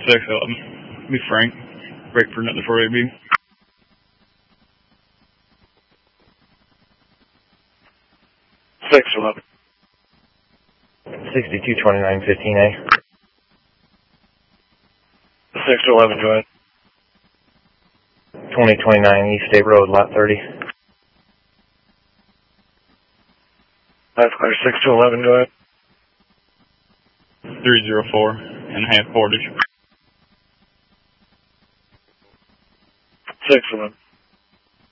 611. Be Frank. Break for another 48 beam. 611. 622915A. 611, go ahead. 2029 East State Road, Lot 30. That's clear. 6211, go ahead. 304 and a half portage. 611.